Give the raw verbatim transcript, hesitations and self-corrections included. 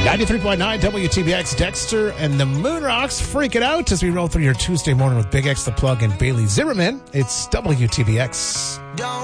ninety-three point nine W T B X, Dexter and the Moonrocks freaking out as we roll through your Tuesday morning with Big X the Plug and Bailey Zimmerman. It's W T B X. Don't